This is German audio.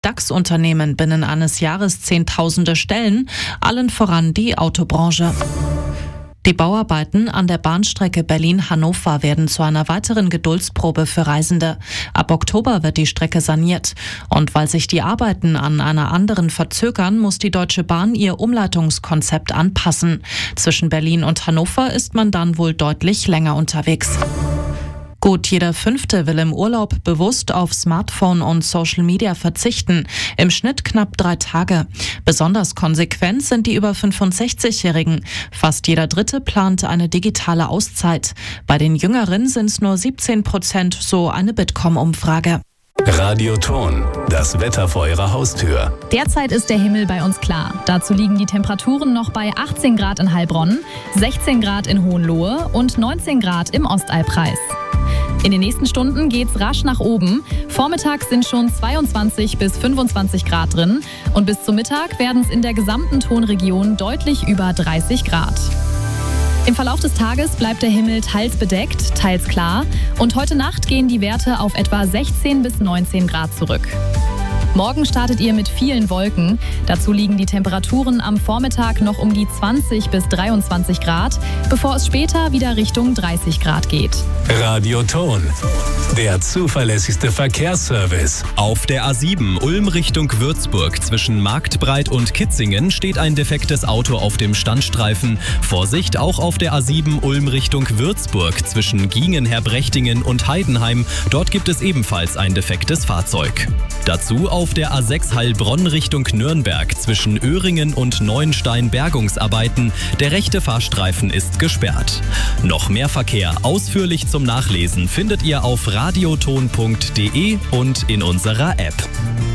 DAX-Unternehmen binnen eines Jahres Zehntausende Stellen, allen voran die Autobranche. Die Bauarbeiten an der Bahnstrecke Berlin-Hannover werden zu einer weiteren Geduldsprobe für Reisende. Ab Oktober wird die Strecke saniert. Und weil sich die Arbeiten an einer anderen verzögern, muss die Deutsche Bahn ihr Umleitungskonzept anpassen. Zwischen Berlin und Hannover ist man dann wohl deutlich länger unterwegs. Gut jeder Fünfte will im Urlaub bewusst auf Smartphone und Social Media verzichten. Im Schnitt knapp 3 Tage. Besonders konsequent sind die über 65-Jährigen. Fast jeder Dritte plant eine digitale Auszeit. Bei den Jüngeren sind es nur 17%, so eine Bitkom-Umfrage. Radio Ton, das Wetter vor Ihrer Haustür. Derzeit ist der Himmel bei uns klar. Dazu liegen die Temperaturen noch bei 18 Grad in Heilbronn, 16 Grad in Hohenlohe und 19 Grad im Ostallpreis. In den nächsten Stunden geht's rasch nach oben. Vormittags sind schon 22 bis 25 Grad drin und bis zum Mittag werden es in der gesamten Tonregion deutlich über 30 Grad. Im Verlauf des Tages bleibt der Himmel teils bedeckt, teils klar und heute Nacht gehen die Werte auf etwa 16 bis 19 Grad zurück. Morgen startet ihr mit vielen Wolken. Dazu liegen die Temperaturen am Vormittag noch um die 20 bis 23 Grad, bevor es später wieder Richtung 30 Grad geht. Radio Ton, der zuverlässigste Verkehrsservice. Auf der A7 Ulm Richtung Würzburg zwischen Marktbreit und Kitzingen steht ein defektes Auto auf dem Standstreifen. Vorsicht, auch auf der A7 Ulm Richtung Würzburg zwischen Giengen-Herbrechtingen und Heidenheim. Dort gibt es ebenfalls ein defektes Fahrzeug. Dazu auf der A6 Heilbronn Richtung Nürnberg zwischen Öhringen und Neuenstein Bergungsarbeiten. Der rechte Fahrstreifen ist gesperrt. Noch mehr Verkehr ausführlich zum Nachlesen findet ihr auf radioton.de und in unserer App.